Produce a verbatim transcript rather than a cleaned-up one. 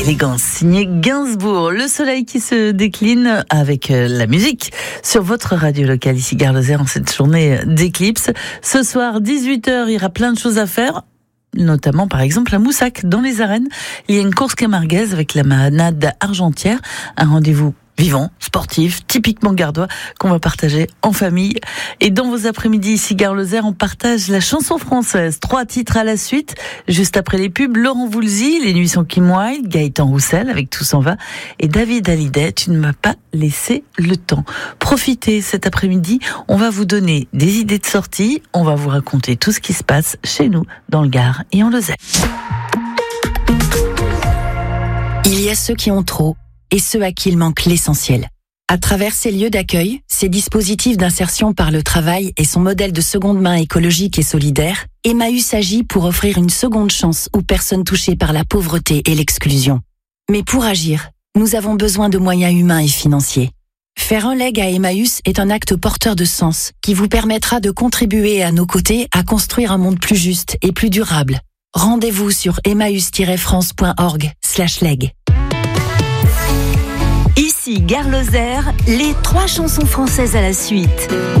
élégance, signé Gainsbourg. Le soleil qui se décline avec la musique sur votre radio locale, ici Gare Lozère, en cette journée d'éclipse. Ce soir, dix-huit heures, il y aura plein de choses à faire. Notamment, par exemple, à Moussac, dans les arènes. Il y a une course camarguaise avec la manade argentière. Un rendez-vous vivant, sportif, typiquement gardois, qu'on va partager en famille. Et dans vos après-midi, ici Gare Lozère, on partage la chanson française. Trois titres à la suite. Juste après les pubs, Laurent Voulzy, Les Nuits sont Kim Wilde, Gaëtan Roussel avec Tout s'en va, et David Hallyday, Tu ne m'as pas laissé le temps. Profitez cet après-midi, on va vous donner des idées de sortie, on va vous raconter tout ce qui se passe chez nous, dans le Gard et en Lozère. Il y a ceux qui ont trop et ceux à qui il manque l'essentiel. À travers ces lieux d'accueil, ces dispositifs d'insertion par le travail et son modèle de seconde main écologique et solidaire, Emmaüs agit pour offrir une seconde chance aux personnes touchées par la pauvreté et l'exclusion. Mais pour agir, nous avons besoin de moyens humains et financiers. Faire un leg à Emmaüs est un acte porteur de sens qui vous permettra de contribuer à nos côtés à construire un monde plus juste et plus durable. Rendez-vous sur emmaüs tiret france point org slash leg. Ici Gare Lozère, les trois chansons françaises à la suite.